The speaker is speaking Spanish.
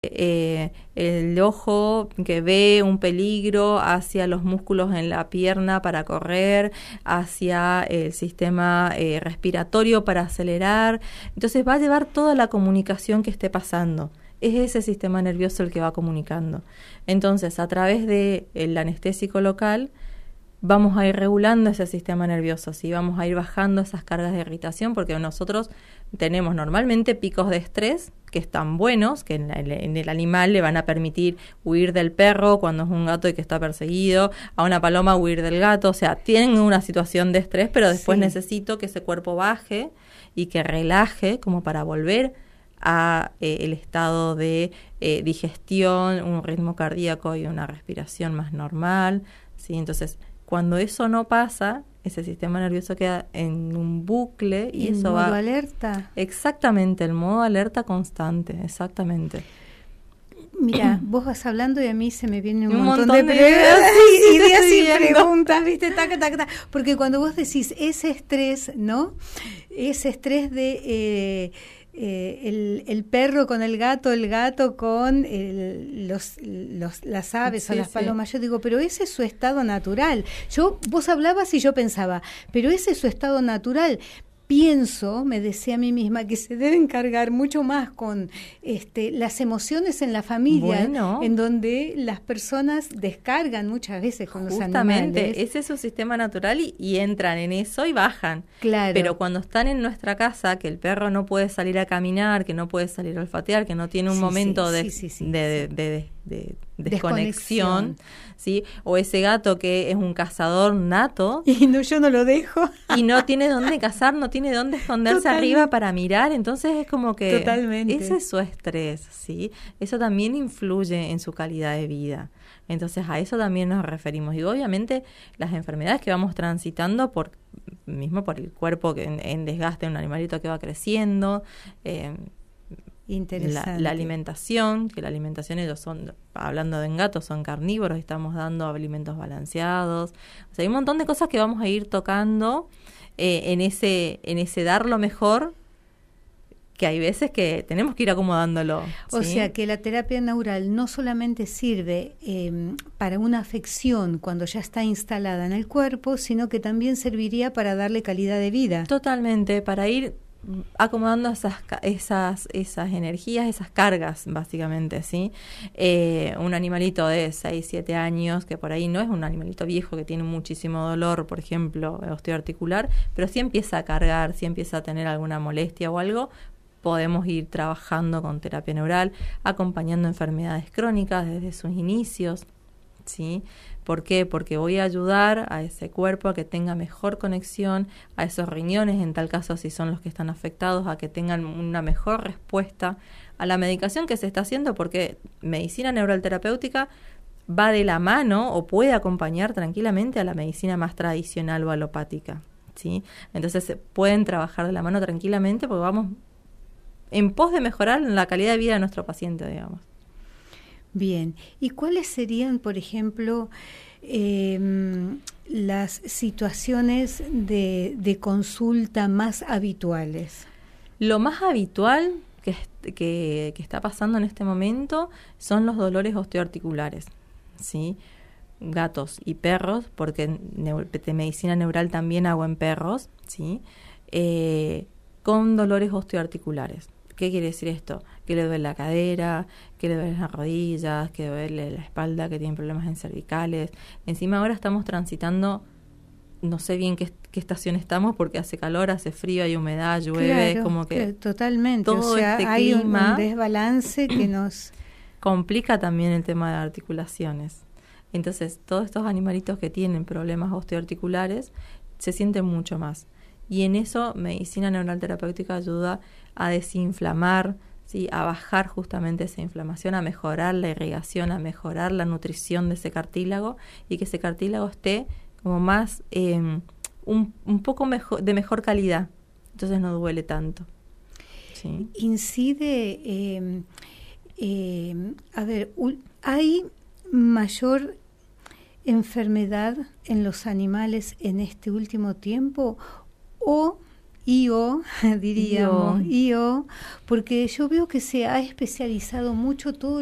el ojo que ve un peligro hacia los músculos en la pierna para correr, hacia el sistema respiratorio para acelerar. Entonces va a llevar toda la comunicación que esté pasando. Es ese sistema nervioso el que va comunicando. Entonces, a través del anestésico local, vamos a ir regulando ese sistema nervioso, ¿sí? Vamos a ir bajando esas cargas de irritación, porque nosotros tenemos normalmente picos de estrés que están buenos, que en el animal le van a permitir huir del perro cuando es un gato y que está perseguido, a una paloma huir del gato, o sea, tienen una situación de estrés, pero después necesito que ese cuerpo baje y que relaje como para volver a el estado de digestión, un ritmo cardíaco y una respiración más normal, ¿sí? Entonces, cuando eso no pasa, ese sistema nervioso queda en un bucle y eso va... ¿En modo alerta? Exactamente, el modo alerta constante, exactamente. Mira, vos vas hablando y a mí se me viene un montón de ideas y preguntas, ¿viste? Taca, taca, taca. Porque cuando vos decís ese estrés, ¿no? Ese estrés de... el perro con el gato con las aves o las palomas. Yo digo, pero ese es su estado natural. Vos hablabas y yo pensaba, pero ese es su estado natural. Pienso, me decía a mí misma, que se deben cargar mucho más con las emociones en la familia, en donde las personas descargan muchas veces con los animales. Justamente, ese es su sistema natural y entran en eso y bajan. Claro. Pero cuando están en nuestra casa, que el perro no puede salir a caminar, que no puede salir a olfatear, que no tiene un momento de desconexión, ¿sí? O ese gato que es un cazador nato y yo no lo dejo y no tiene dónde cazar, no tiene dónde esconderse arriba para mirar, entonces es como que ese es su estrés, ¿sí? Eso también influye en su calidad de vida. Entonces a eso también nos referimos. Y obviamente las enfermedades que vamos transitando por el cuerpo en desgaste, un animalito que va creciendo, la alimentación, que la alimentación ellos son, hablando de gatos, son carnívoros, estamos dando alimentos balanceados. O sea, hay un montón de cosas que vamos a ir tocando en ese dar lo mejor, que hay veces que tenemos que ir acomodándolo, ¿sí? O sea, que la terapia neural no solamente sirve para una afección cuando ya está instalada en el cuerpo, sino que también serviría para darle calidad de vida. Totalmente, para ir acomodando esas energías, esas cargas, básicamente, ¿sí? Un animalito de 6, 7 años, que por ahí no es un animalito viejo que tiene muchísimo dolor, por ejemplo, osteoarticular, pero sí empieza a cargar, sí empieza a tener alguna molestia o algo, podemos ir trabajando con terapia neural, acompañando enfermedades crónicas desde sus inicios, ¿sí? ¿Por qué? Porque voy a ayudar a ese cuerpo a que tenga mejor conexión, a esos riñones, en tal caso si son los que están afectados, a que tengan una mejor respuesta a la medicación que se está haciendo, porque medicina neural terapéutica va de la mano o puede acompañar tranquilamente a la medicina más tradicional o alopática, ¿sí? Entonces pueden trabajar de la mano tranquilamente porque vamos en pos de mejorar la calidad de vida de nuestro paciente, digamos. Bien, ¿y cuáles serían, por ejemplo, las situaciones de consulta más habituales? Lo más habitual que está pasando en este momento son los dolores osteoarticulares, ¿sí? Gatos y perros, porque de medicina neural también hago en perros, ¿sí? Con dolores osteoarticulares. ¿Qué quiere decir esto? Que le duele la cadera, que le duele las rodillas, que le duele la espalda, que tienen problemas en cervicales. Encima ahora estamos transitando, no sé bien qué estación estamos, porque hace calor, hace frío, hay humedad, llueve, claro, como que totalmente. Todo o sea, hay un desbalance que nos complica también el tema de articulaciones. Entonces, todos estos animalitos que tienen problemas osteoarticulares se sienten mucho más. Y en eso, medicina neural terapéutica ayuda a desinflamar, ¿sí? A bajar justamente esa inflamación, a mejorar la irrigación, a mejorar la nutrición de ese cartílago y que ese cartílago esté como más, un poco mejor, de mejor calidad. Entonces no duele tanto. ¿Sí? Incide, ¿hay mayor enfermedad en los animales en este último tiempo? ¿O IO, diríamos, IO, porque yo veo que se ha especializado mucho todo